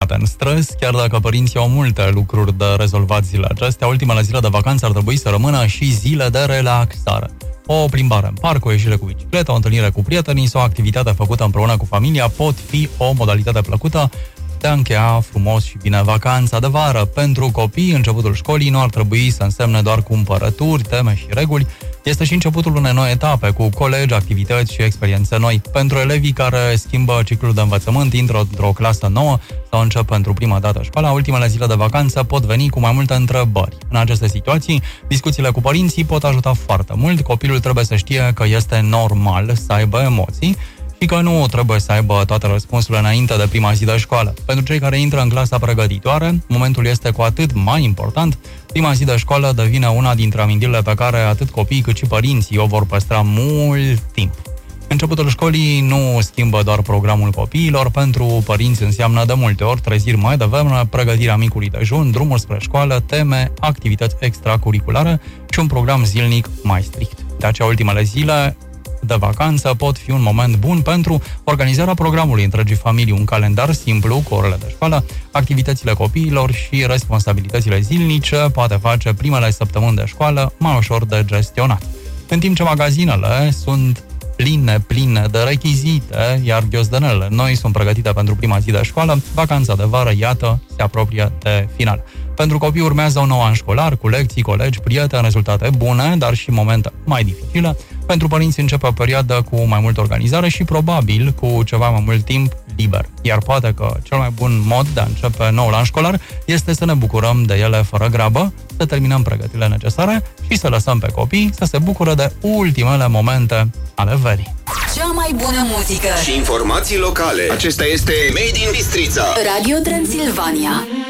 bate în stres, chiar dacă părinții au multe lucruri de rezolvat zilele acestea. Ultimele zile de vacanță ar trebui să rămână și zile de relaxare. O plimbare în parc, o ieșire cu bicicleta, o întâlnire cu prietenii sau o activitate făcută împreună cu familia pot fi o modalitate plăcută de a încheia frumos și bine vacanța de vară. Pentru copii, începutul școlii nu ar trebui să însemne doar cumpărături, teme și reguli. Este și începutul unei noi etape, cu colegi, activități și experiențe noi. Pentru elevii care schimbă ciclul de învățământ, intră într-o clasă nouă sau încep pentru prima dată școala, ultimele zile de vacanță pot veni cu mai multe întrebări. În aceste situații, discuțiile cu părinții pot ajuta foarte mult. Copilul trebuie să știe că este normal să aibă emoții și că nu trebuie să aibă toate răspunsurile înainte de prima zi de școală. Pentru cei care intră în clasa pregătitoare, momentul este cu atât mai important. Prima zi de școală devine una dintre amintirile pe care atât copiii cât și părinții o vor păstra mult timp. Începutul școlii nu schimbă doar programul copiilor, pentru părinți înseamnă de multe ori treziri mai devreme, pregătirea micului dejun, drumul spre școală, teme, activități extracurriculare și un program zilnic mai strict. De aceea, ultimele zile de vacanță pot fi un moment bun pentru organizarea programului întregii familii, un calendar simplu cu orele de școală, activitățile copiilor și responsabilitățile zilnice poate face primele săptămâni de școală mai ușor de gestionat. În timp ce magazinele sunt pline de rechizite, iar ghiozdanele noi sunt pregătite pentru prima zi de școală, vacanța de vară, iată, se apropie de final. Pentru copii urmează un nou an școlar, cu lecții, colegi, prieteni, rezultate bune, dar și momente mai dificile. Pentru părinți începe o perioadă cu mai multă organizare și probabil cu ceva mai mult timp liber. Iar poate că cel mai bun mod de a începe noul an școlar este să ne bucurăm de ele fără grabă, să terminăm pregătirile necesare și să lăsăm pe copii să se bucure de ultimele momente ale verii. Cea mai bună muzică și informații locale. Acesta este Made in Bistrița. Radio Transilvania.